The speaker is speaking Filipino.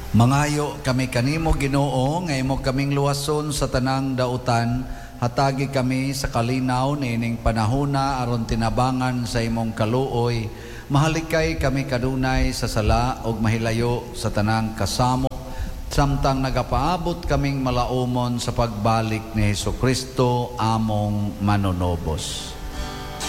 Mangayo kami kanimo Ginoo, nga imo kaming luwason sa tanang dautan, hatagi kami sa kalinaw nining panahona aron tinabangan sa imong kaluoy. Mahalikay kami kadunay sa sala ug mahilayo sa tanang kasamo, samtang nagapaabot kaming malaumon sa pagbalik ni Hesukristo among manunobos.